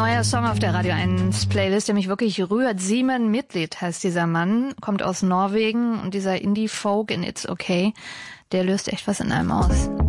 Neuer Song auf der Radio 1 Playlist, der mich wirklich rührt. Simen Midtlied heißt dieser Mann, kommt aus Norwegen und dieser Indie-Folk in It's Okay, der löst echt was in einem aus.